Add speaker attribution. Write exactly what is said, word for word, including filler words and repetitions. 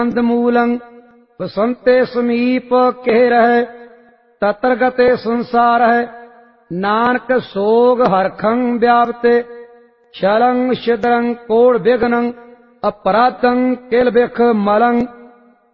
Speaker 1: ਕੰਦ ਮੂਲੰ ਬਸੰਤੇ ਸਮੀਪ ਕਹਿ ਰਹਿ ਤਤਰ ਗਤੇ ਸੰਸਾਰਹਿ ਨਾਨਕ ਸੋਗ ਹਰਖੰ ਵਿਆਪਤੇ ਸ਼ਲੰ ਛਿਦਰੰ ਕੋੜ ਵਿਗਨੰ ਅਪਰਾਧੰ ਕਿਲ ਬਿਖ ਮਲੰ